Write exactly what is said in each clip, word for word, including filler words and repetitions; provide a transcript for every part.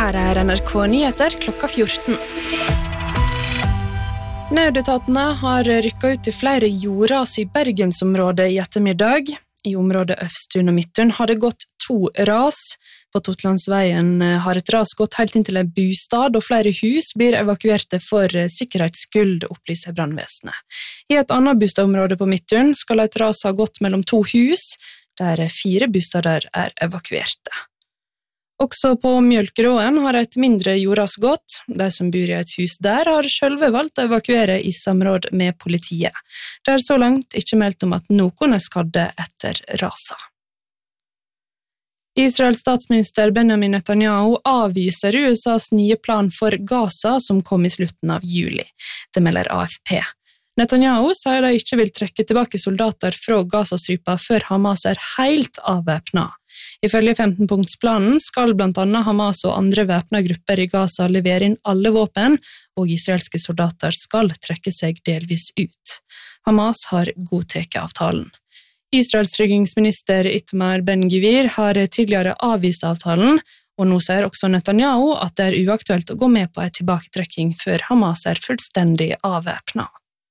Her er N R K Nyheter klokka fjorten. Nødetatene har rykket ut i flere jordras i Bergensområdet i ettermiddag. I området Øvstun og Midtun har det gått to ras. På Totlandsveien har et ras gått helt inn til en bostad, og flere hus blir evakuerte for sikkerhetsskyld, opplyser brannvesenet. I et annet bostadområde på Midtun skal et ras ha gått mellom to hus, der fire bostader er evakuerte. Også på Mjølkeråen har et mindre jordras gått. De som bor i et hus der har selv valgt å evakuere i samråd med politiet. Det er så langt ikke meldt om at noen er skadde etter rasa. Israels statsminister Benjamin Netanyahu avviser U S A's nye plan for Gaza som kom i slutten av juli. Det melder A F P. Netanyahu sier de ikke vil trekke tilbake soldater fra Gazastripa før Hamas er helt avvæpnet. Ifølge femten-punktsplanen skal blant annet Hamas og andre væpnede grupper i Gaza levere inn alle våpen, og israelske soldater skal trekke seg delvis ut. Hamas har godtatt avtalen. Israels regjeringsminister Itamar Ben-Gvir har tidligere avvist avtalen, og nå sier også Netanyahu at det er uaktuelt å gå med på en tilbaketrekking før Hamas er fullstendig avvæpnet.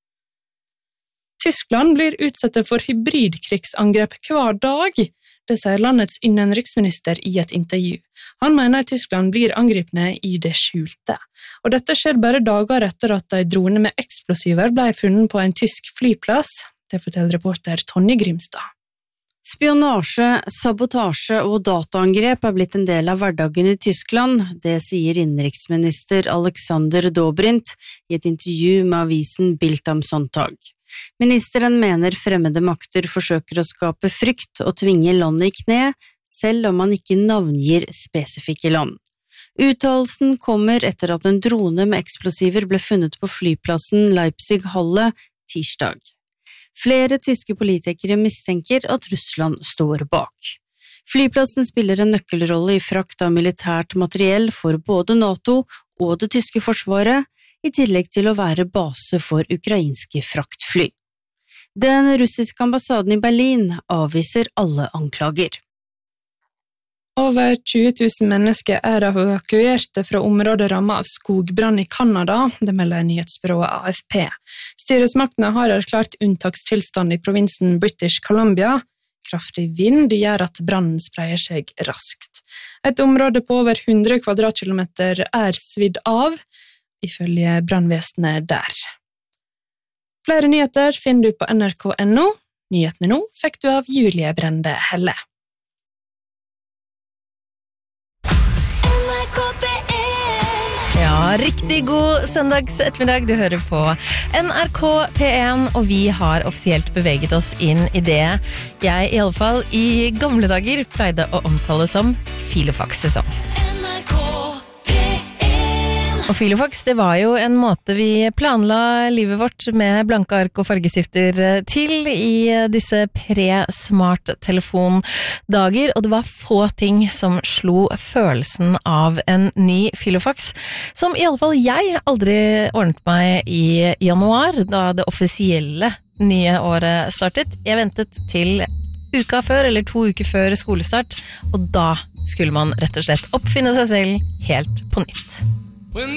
Tyskland blir utsatt for hybridkrigsangrep hver dag, det sier landets innenriksminister i et intervju. Han mener Tyskland blir angripne i det skjulte. Og dette skjer bare dager etter at en drone med eksplosiver ble funnet på en tysk flyplass, det forteller reporter Tonje Grimstad. Spionasje, sabotasje og dataangrep er blitt en del av hverdagen i Tyskland, det sier innenriksminister Alexander Dobrindt i et intervju med avisen Bild am Sonntag. Ministeren mener fremmede makter forsøker å skape frykt og tvinge landet i kne, selv om man ikke navngir spesifikke land. Uttalelsen kommer etter at en drone med eksplosiver ble funnet på flyplassen Leipzig-Halle tirsdag. Flere tyske politikere mistenker at Russland står bak. Flyplassen spiller en nøkkelrolle i frakt av militært materiell for både NATO og det tyske forsvaret, i tillegg til å være base for ukrainske fraktfly. Den russiske ambassaden i Berlin avviser alle anklager. Over tjue tusen mennesker er evakuerte fra området rammet av skogbrann i Kanada, det melder nyhetsbyrået A F P. Styresmaktene har erklært unntakstilstand i provinsen British Columbia. Kraftig vind gjør at brannen spreier seg raskt. Et område på over hundre kvadratkilometer er svidd av, ifølge brannvesenet der. Flere nyheter finner du på N R K punktum N O. Nyhetene nå fikk du av Julie Brende Helle. Ja, riktig god søndags ettermiddag. Du hører på N R K P en, og vi har offisielt beveget oss inn i det jeg i alle fall i gamle dager pleide å omtale som filofax-sesong. Og filofax, det var jo en måte vi planla livet vårt med blanke ark og fargestifter til i disse pre-smart-telefondager, og det var få ting som slo følelsen av en ny filofax, som i alle fall jeg aldri ordnet meg i januar, da det offisielle nye året startet. Jeg ventet til uka før, eller to uker før skolestart, og da skulle man rett og slett oppfinne seg selv helt på nytt.